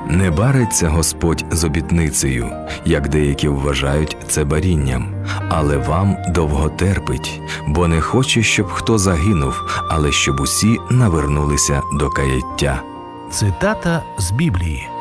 Не бариться Господь з обітницею, як деякі вважають це барінням, але вам довго терпить, бо не хоче, щоб хто загинув, але щоб усі навернулися до каяття. Цитата з Біблії.